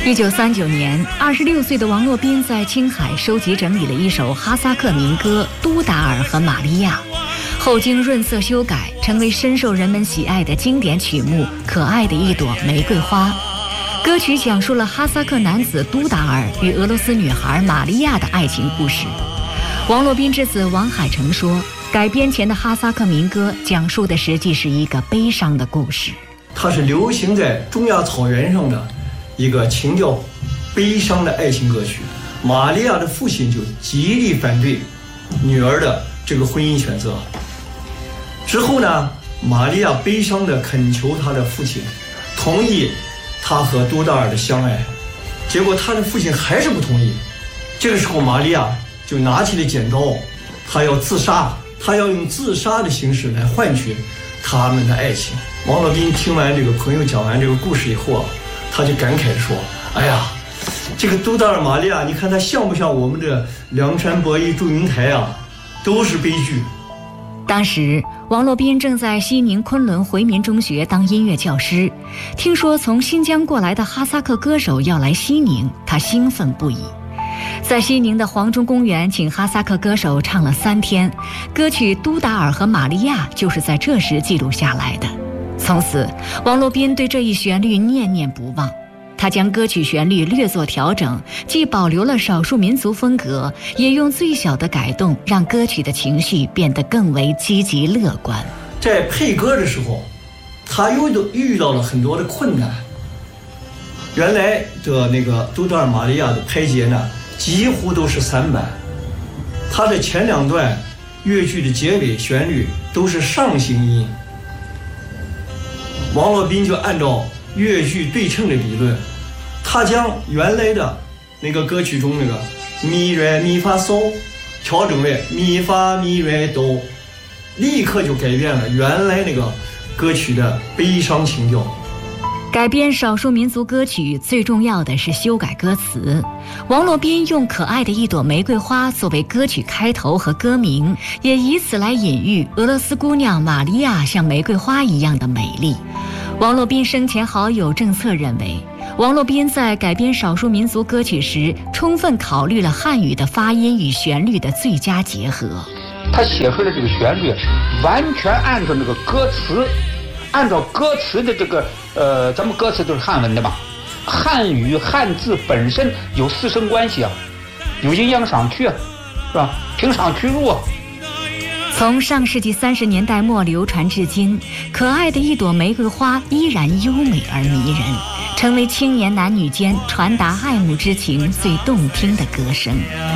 1939年，26岁的王洛宾在青海收集整理了一首哈萨克民歌《都达尔和玛利亚》，后经润色修改，成为深受人们喜爱的经典曲目《可爱的一朵玫瑰花》。歌曲讲述了哈萨克男子都达尔与俄罗斯女孩玛利亚的爱情故事。王洛宾之子王海成说，改编前的哈萨克民歌讲述的实际是一个悲伤的故事。 它是流行在中亚草原上的一个情调悲伤的爱情歌曲。玛利亚的父亲就极力反对女儿的这个婚姻选择。之后呢，玛利亚悲伤地恳求她的父亲同意她和都达尔的相爱，结果她的父亲还是不同意。这个时候，玛利亚就拿起了剪刀，她要自杀，她要用自杀的形式来换取他们的爱情。王洛宾听完这个朋友讲完这个故事以后啊，他就感慨地说：“哎呀，这个都达尔玛利亚，你看他像不像我们这梁山伯与祝英台啊？都是悲剧。” 当时，王洛宾正在西宁昆仑回民中学当音乐教师，听说从新疆过来的哈萨克歌手要来西宁，他兴奋不已。在西宁的黄忠公园请哈萨克歌手唱了3天，歌曲《都达尔和玛利亚》就是在这时记录下来的。从此，王洛宾对这一旋律念念不忘。他将歌曲旋律略作调整，既保留了少数民族风格，也用最小的改动让歌曲的情绪变得更为积极乐观。 在配歌的时候，他又遇到了很多的困难。原来的那个都达尔玛利亚的拍节呢，几乎都是3板，它的前2段乐句的结尾旋律都是上行音。王洛宾就按照乐句对称的理论，他将原来的那个歌曲中那个咪来咪发嗦调整为咪发咪来哆，立刻就改变了原来那个歌曲的悲伤情调。 改编少数民族歌曲最重要的是修改歌词。王洛宾用可爱的一朵玫瑰花作为歌曲开头和歌名，也以此来隐喻俄罗斯姑娘玛利亚像玫瑰花一样的美丽。王洛宾生前好友郑策认为，王洛宾在改编少数民族歌曲时，充分考虑了汉语的发音与旋律的最佳结合。 他写出来这个旋律，完全按照那个歌词，按照歌词的这个咱们歌词都是汉文的嘛，汉语汉字本身有4声关系啊，有阴阳上去啊，是吧？平上去入啊。 从上世纪30年代末流传至今，可爱的一朵玫瑰花依然优美而迷人，成为青年男女间传达爱慕之情最动听的歌声。